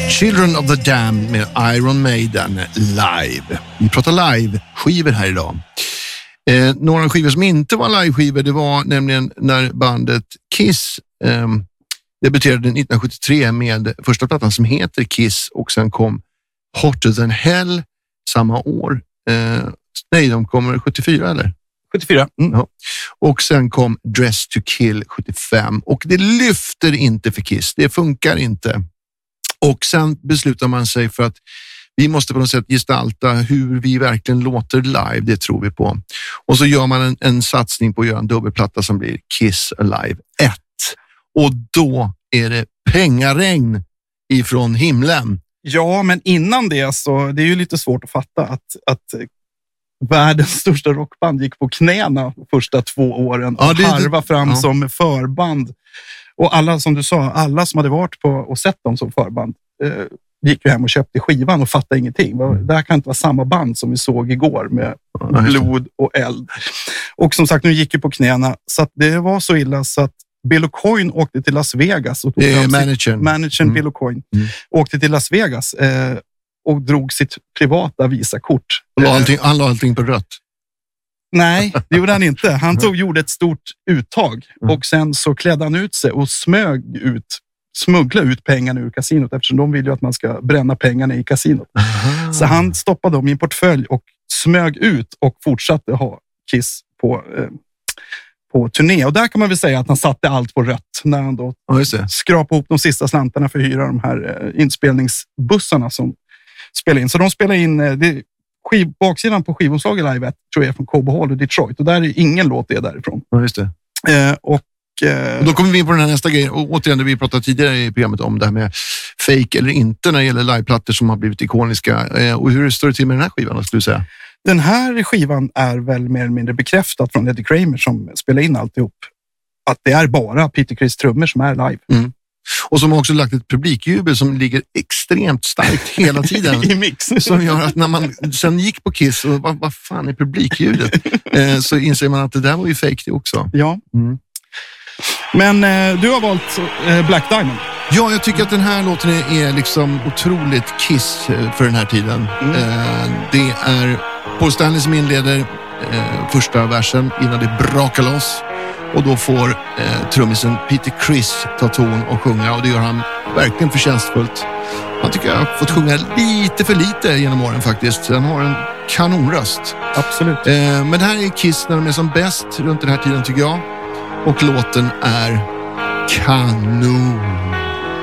Children of the Damned med Iron Maiden live. Vi pratar live-skivor här idag. Några skivor som inte var live-skivor, det var nämligen när bandet Kiss debuterade 1973 med första plattan som heter Kiss, och sen kom Hotter Than Hell samma år. Nej, de kommer 74 eller? 74. Ja. Och sen kom Dress to Kill 75, och det lyfter inte för Kiss. Det funkar inte. Och sen beslutar man sig för att vi måste på något sätt gestalta hur vi verkligen låter live, det tror vi på. Och så gör man en satsning på att göra en dubbelplatta som blir Kiss Alive 1. Och då är det pengaregn ifrån himlen. Ja, men innan det så det är ju lite svårt att fatta att världens största rockband gick på knäna första 2 åren och harva fram som förband. Och alla, som du sa, alla som hade varit på och sett dem som förband gick ju hem och köpte skivan och fattade ingenting. Det här kan inte vara samma band som vi såg igår med blod och eld. Och som sagt, nu gick ju på knäna, så att det var så illa så att Bill O'Coin åkte till Las Vegas. Och managern Bill O'Coin åkte till Las Vegas och drog sitt privata visakort. Han la allting på rött. Nej, det gjorde han inte. Han gjorde ett stort uttag och sen så klädde han ut sig och smuggla ut pengarna ur kasinot, eftersom de vill ju att man ska bränna pengarna i kasinot. Aha. Så han stoppade dem i en portfölj och smög ut och fortsatte ha Kiss på turné. Och där kan man väl säga att han satte allt på rött när han då skrapade ihop de sista slantarna för att hyra de här inspelningsbussarna som spelar in. Så de spelar in baksidan på skivomslaget Live 1 tror jag från Cobo Hall och Detroit, och där är ingen låt därifrån. Ja, just det. Och då kommer vi in på den här nästa grej. Och återigen, det vi pratade tidigare i programmet om det här med fake eller inte när det gäller liveplattor som har blivit ikoniska. Och hur står det till med den här skivan, skulle du säga? Den här skivan är väl mer eller mindre bekräftat från Eddie Kramer som spelar in alltihop, att det är bara Peter Criss trummor som är live. Mm. Och som har också lagt ett publikjubel som ligger extremt starkt hela tiden. I mix. Som gör att när man sen gick på Kiss och vad fan är publikljudet? Så inser man att det där var ju fake det också. Ja. Mm. Men du har valt Black Diamond. Ja, jag tycker att den här låten är liksom otroligt Kiss för den här tiden. Det är Paul Stanley som inleder första versen innan det brakar loss. Och då får trummisen Peter Criss ta ton och sjunga, och det gör han verkligen förtjänstfullt. Han tycker jag har fått sjunga lite för lite genom åren faktiskt. Han har en kanonröst. Absolut. Men det här är Kiss när de är som bäst runt den här tiden, tycker jag. Och låten är kanon.